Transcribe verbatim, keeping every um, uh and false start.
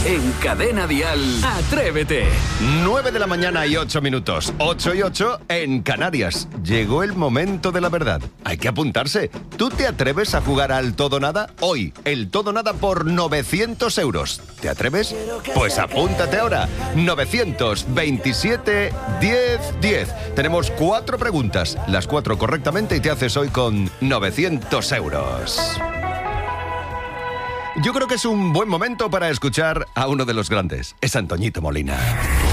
En Cadena Dial, Atrévete. nueve de la mañana y ocho minutos. ocho y ocho en Canarias. Llegó el momento de la verdad. Hay que apuntarse. ¿Tú te atreves a jugar al todo nada? Hoy, el todo nada por novecientos euros. ¿Te atreves? Pues apúntate ahora. novecientos veintisiete diez diez. Tenemos cuatro preguntas. Las cuatro correctamente y te haces hoy con novecientos euros. Yo creo que es un buen momento para escuchar a uno de los grandes. Es Antoñito Molina.